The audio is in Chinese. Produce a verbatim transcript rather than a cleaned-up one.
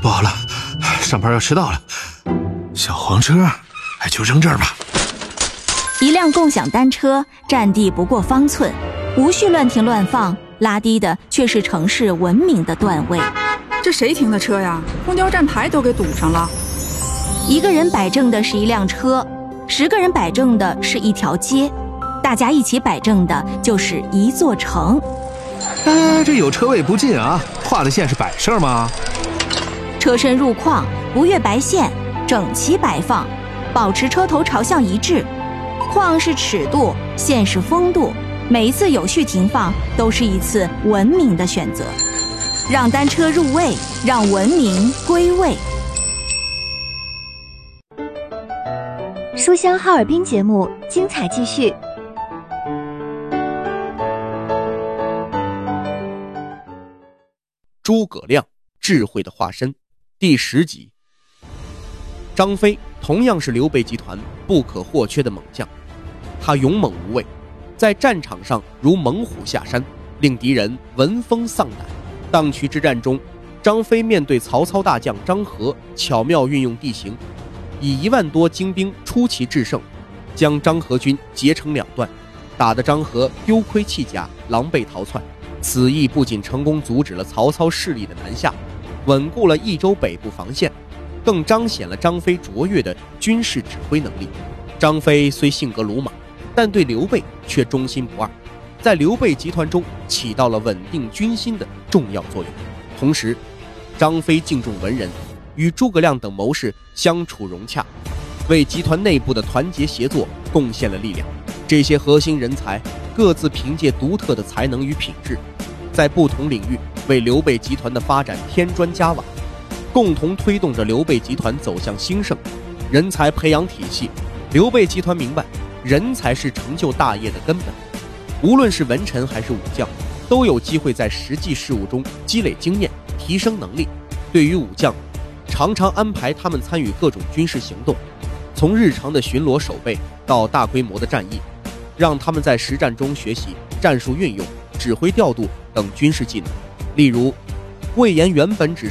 不好了，上班要迟到了。小黄车，哎，就扔这儿吧。 一辆共享单车占地不过方寸，无序乱停乱放，拉低的却是城市文明的段位。 这谁停的车呀？公交站牌都给堵上了。 一个人摆正的是一辆车，十个人摆正的是一条街，大家一起摆正的就是一座城。 哎，这有车位不进啊，画的线是摆设吗？ 车身入框，不越白线，整齐摆放，保持车头朝向一致。框是尺度，线是风度，每一次有序停放都是一次文明的选择。让单车入位，让文明归位。 书香哈尔滨节目精彩继续。 诸葛亮，智慧的化身，第十集。张飞同样是刘备集团不可或缺的猛将，他勇猛无畏，在战场上如猛虎下山，令敌人闻风丧胆。荡渠之战中，张飞面对曹操大将张合，巧妙运用地形，以一万多精兵出奇制胜，将张合军截成两段，打得张合丢盔弃甲，狼狈逃窜。此役不仅成功阻止了曹操势力的南下，稳固了益州北部防线，更彰显了张飞卓越的军事指挥能力。张飞虽性格鲁莽，但对刘备却忠心不二，在刘备集团中起到了稳定军心的重要作用。同时，张飞敬重文人，与诸葛亮等谋士相处融洽，为集团内部的团结协作贡献了力量。这些核心人才各自凭借独特的才能与品质，在不同领域为刘备集团的发展添砖加瓦，共同推动着刘备集团走向兴盛。人才培养体系，刘备集团明白，人才是成就大业的根本。无论是文臣还是武将，都有机会在实际事务中积累经验，提升能力。对于武将，常常安排他们参与各种军事行动，从日常的巡逻守备到大规模的战役，让他们在实战中学习战术运用、指挥调度等军事技能。例如，魏延原本只